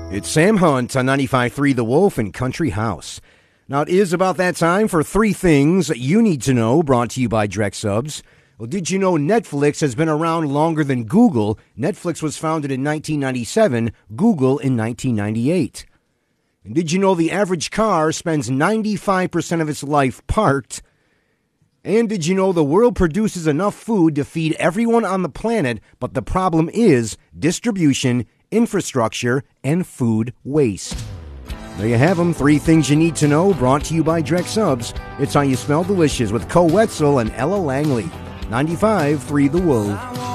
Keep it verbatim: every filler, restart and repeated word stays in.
It's Sam Hunt on ninety-five point three The Wolf and Country House. Now, it is about that time for three things that you need to know, brought to you by Drex Subs. Well, did you know Netflix has been around longer than Google? Netflix was founded in nineteen ninety-seven, Google in nineteen ninety-eight. And did you know the average car spends ninety-five percent of its life parked? And did you know the world produces enough food to feed everyone on the planet, but the problem is distribution, infrastructure, and food waste? There you have them, three things you need to know, brought to you by Drex Subs. It's how you smell delicious with Co Wetzel and Ella Langley. ninety-five point three The Wolf.